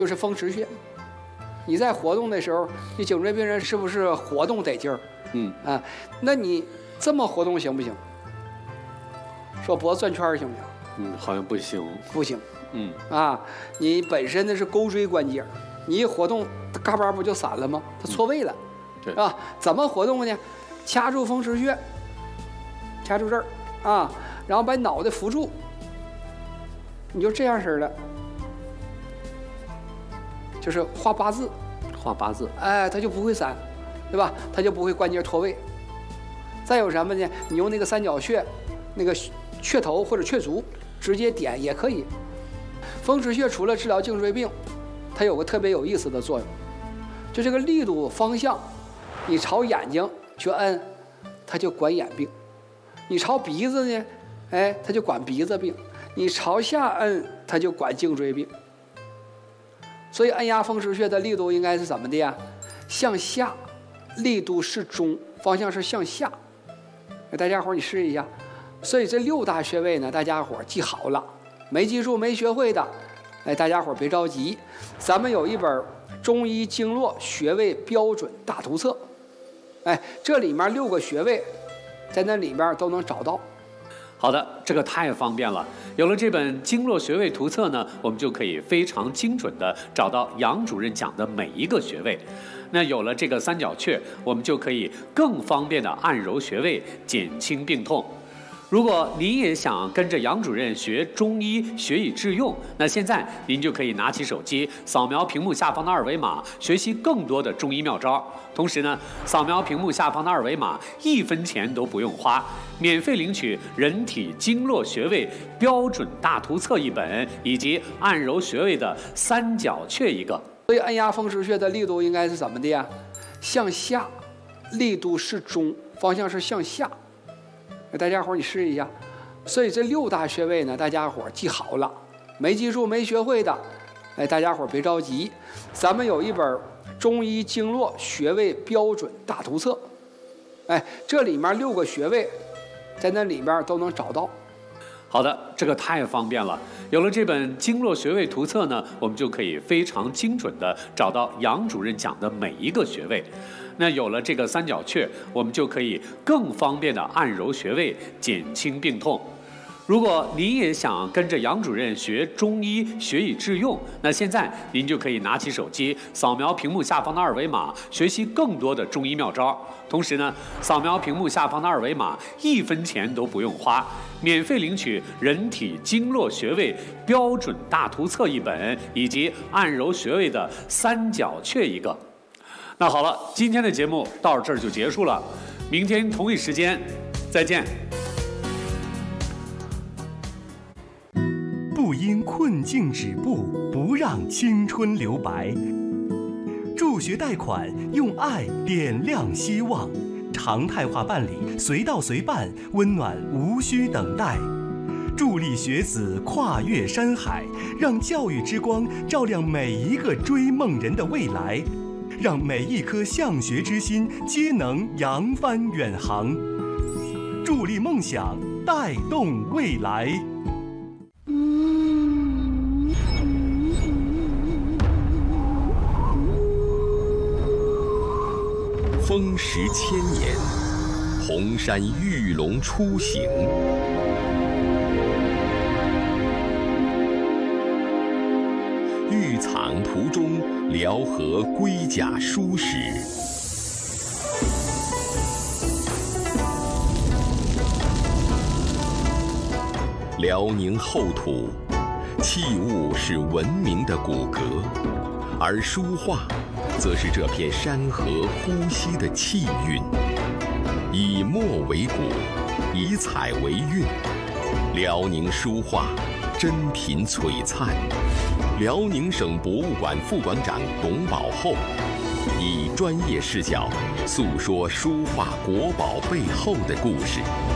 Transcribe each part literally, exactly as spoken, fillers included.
就是风池穴。你在活动的时候，你颈椎病人是不是活动得劲儿？ 嗯啊，那你这么活动行不行？说脖子转圈行不行？ 嗯，好像不行。 不行。 嗯啊，你本身的是钩椎关节，你一活动，它嘎巴不就散了吗？它错位了， 对啊，怎么活动呢？掐住风池穴，掐住这儿啊，然后把脑袋扶住，你就这样式的，就是画八字， 画八字， 哎，它就不会散，对吧？它就不会关节脱位。再有什么呢？你用那个三角穴，那个雀头或者雀足直接点也可以。风池穴除了治疗颈椎病，它有个特别有意思的作用，就这个力度方向，你朝眼睛去摁，它就管眼病；你朝鼻子呢，哎，它就管鼻子病；你朝下摁，它就管颈椎病。所以按压风池穴的力度应该是怎么的呀？向下，力度适中，方向是向下。大家伙儿你试一下。所以这六大穴位呢，大家伙儿记好了。没记住、没学会的，哎，大家伙儿别着急，咱们有一本《中医经络穴位标准大图册》，哎，这里面六个穴位，在那里面都能找到。 好的，这个太方便了。有了这本经络穴位图册呢，我们就可以非常精准地找到杨主任讲的每一个穴位。那有了这个三角穴，我们就可以更方便地按揉穴位，减轻病痛。如果您也想跟着杨主任学中医学以致用，那现在您就可以拿起手机，扫描屏幕下方的二维码，学习更多的中医妙招。同时呢，扫描屏幕下方的二维码，一分钱都不用花，免费领取人体经络穴位标准大图册一本，以及按揉穴位的三角穴一个。 所以按压风池穴的力度应该是怎么的呀？向下，力度适中，方向是向下。大家伙儿你试一下。所以这六大穴位呢，大家伙儿记好了。没记住、没学会的，哎，大家伙儿别着急，咱们有一本《中医经络穴位标准大图册》，哎，这里面六个穴位，在那里面都能找到。 好的，这个太方便了。有了这本经络穴位图册呢，我们就可以非常精准地找到杨主任讲的每一个穴位。那有了这个三角穴，我们就可以更方便地按揉穴位，减轻病痛。如果您也想跟着杨主任学中医学以致用，那现在您就可以拿起手机，扫描屏幕下方的二维码，学习更多的中医妙招。同时呢，扫描屏幕下方的二维码，一分钱都不用花，免费领取人体经络穴位标准大图册一本，以及按揉穴位的三角穴一个。那好了，今天的节目到这儿就结束了，明天同一时间再见。 不因困境止步，不让青春留白。助学贷款，用爱点亮希望。常态化办理，随到随办，温暖无需等待。助力学子跨越山海，让教育之光照亮每一个追梦人的未来，让每一颗向学之心皆能扬帆远航。助力梦想，带动未来。 风蚀千年，红山玉龙出行。玉藏途中，辽河龟甲书史。辽宁厚土，器物是文明的骨骼，而书画则是这片山河呼吸的气韵。以墨为骨，以彩为韵，辽宁书画珍品璀璨。辽宁省博物馆副馆长董宝厚以专业视角诉说书画国宝背后的故事。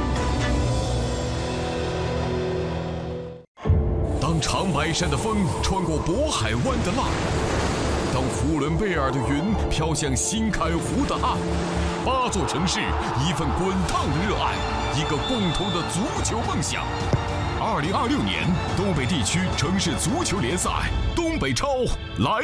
当长白山的风穿过渤海湾的浪，当呼伦贝尔的云飘向新开湖的岸，八座城市，一份滚烫的热爱，一个共同的足球梦想。 二零二六年东北地区城市足球联赛东北超来